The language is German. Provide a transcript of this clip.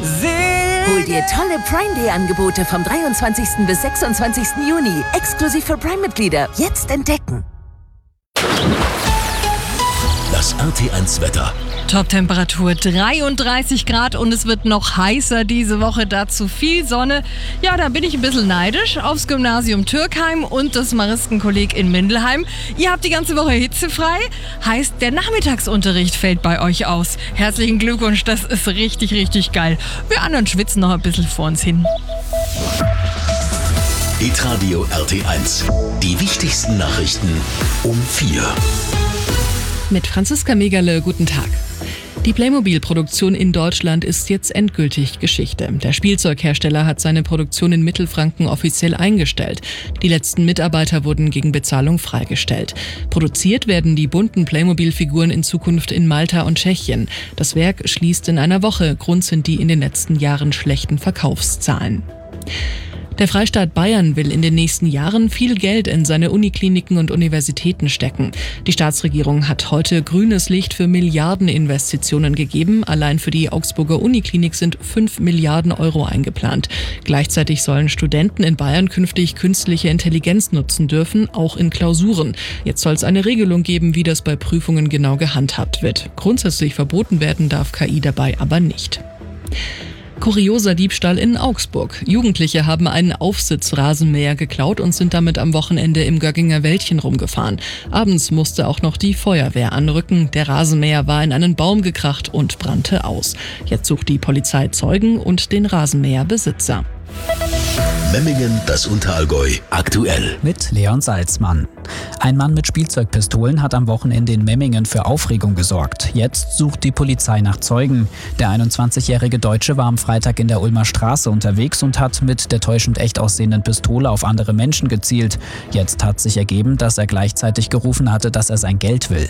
Hol dir tolle Prime Day Angebote vom 23. bis 26. Juni. Exklusiv für Prime-Mitglieder. Jetzt entdecken. Das RT1 Wetter. Top-Temperatur 33 Grad und es wird noch heißer diese Woche. Dazu viel Sonne. Ja, da bin ich ein bisschen neidisch aufs Gymnasium Türkheim und das Maristenkolleg in Mindelheim. Ihr habt die ganze Woche hitzefrei. Heißt, der Nachmittagsunterricht fällt bei euch aus. Herzlichen Glückwunsch, das ist richtig, richtig geil. Wir anderen schwitzen noch ein bisschen vor uns hin. Hitradio RT1. Die wichtigsten Nachrichten um 4. Mit Franziska Megerle, guten Tag. Die Playmobil-Produktion in Deutschland ist jetzt endgültig Geschichte. Der Spielzeughersteller hat seine Produktion in Mittelfranken offiziell eingestellt. Die letzten Mitarbeiter wurden gegen Bezahlung freigestellt. Produziert werden die bunten Playmobil-Figuren in Zukunft in Malta und Tschechien. Das Werk schließt in einer Woche. Grund sind die in den letzten Jahren schlechten Verkaufszahlen. Der Freistaat Bayern will in den nächsten Jahren viel Geld in seine Unikliniken und Universitäten stecken. Die Staatsregierung hat heute grünes Licht für Milliardeninvestitionen gegeben. Allein für die Augsburger Uniklinik sind 5 Milliarden Euro eingeplant. Gleichzeitig sollen Studenten in Bayern künftig künstliche Intelligenz nutzen dürfen, auch in Klausuren. Jetzt soll es eine Regelung geben, wie das bei Prüfungen genau gehandhabt wird. Grundsätzlich verboten werden darf KI dabei aber nicht. Kurioser Diebstahl in Augsburg. Jugendliche haben einen Aufsitzrasenmäher geklaut und sind damit am Wochenende im Gögginger Wäldchen rumgefahren. Abends musste auch noch die Feuerwehr anrücken. Der Rasenmäher war in einen Baum gekracht und brannte aus. Jetzt sucht die Polizei Zeugen und den Rasenmäherbesitzer. Memmingen, das Unterallgäu, aktuell. Mit Leon Salzmann. Ein Mann mit Spielzeugpistolen hat am Wochenende in Memmingen für Aufregung gesorgt. Jetzt sucht die Polizei nach Zeugen. Der 21-jährige Deutsche war am Freitag in der Ulmer Straße unterwegs und hat mit der täuschend echt aussehenden Pistole auf andere Menschen gezielt. Jetzt hat sich ergeben, dass er gleichzeitig gerufen hatte, dass er sein Geld will.